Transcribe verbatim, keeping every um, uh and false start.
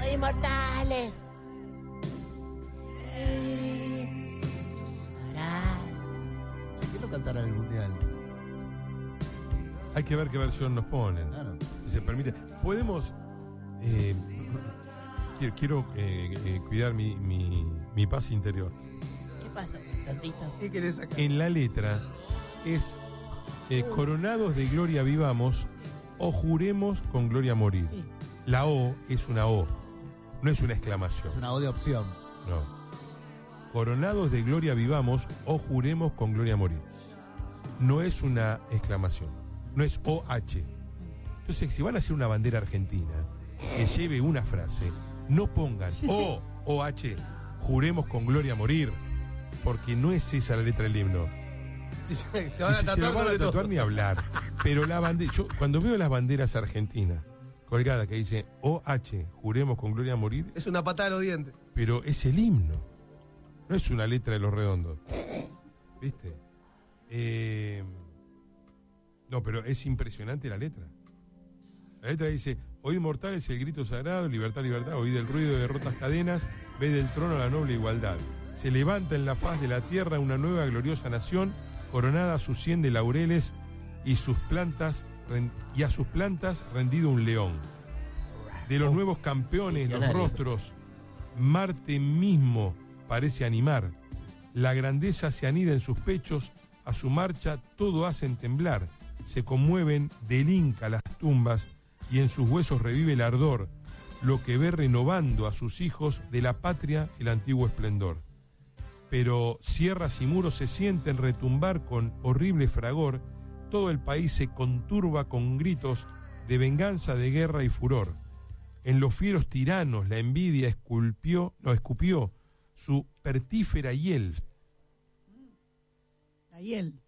inmortales. ¿Quién lo cantará en el mundial? Hay que ver qué versión nos ponen. Claro. Si se permite. Podemos. Eh, quiero quiero eh, eh, cuidar mi, mi, mi paz interior. ¿Qué pasa, tantito? ¿Qué querés sacar? En la letra es eh, coronados de gloria vivamos o juremos con gloria morir. Sí. La O es una O, no es una exclamación. Es una O de opción. No. Coronados de gloria vivamos o juremos con gloria morir. No es una exclamación, no es O H. Entonces, si van a hacer una bandera argentina que lleve una frase, no pongan O O H, juremos con gloria morir, porque no es esa la letra del himno. Si se, se Y van a si se tatuar lo van a sobre todo. tatuar ni hablar. Pero la bandera, yo cuando veo las banderas argentinas colgadas que dice O H, juremos con gloria morir, Es una patada a los dientes. pero es el himno, no es una letra de Los Redondos. ¿Viste? Eh, no, pero es impresionante la letra. La letra dice: hoy inmortal es el grito sagrado, libertad, libertad, oíd el ruido de rotas cadenas, ve del trono la noble igualdad. Se levanta en la faz de la tierra una nueva gloriosa nación, coronada a sus cien de laureles y sus plantas y a sus plantas rendido un león. De los nuevos campeones, los rostros, Marte mismo parece animar. La grandeza se anida en sus pechos, a su marcha todo hacen temblar. Se conmueven del Inca las tumbas y en sus huesos revive el ardor, lo que ve renovando a sus hijos de la patria el antiguo esplendor. Pero sierras y muros se sienten retumbar con horrible fragor, todo el país se conturba con gritos de venganza, de guerra y furor. En los fieros tiranos la envidia esculpió, no, escupió su pertífera hiel. La hiel.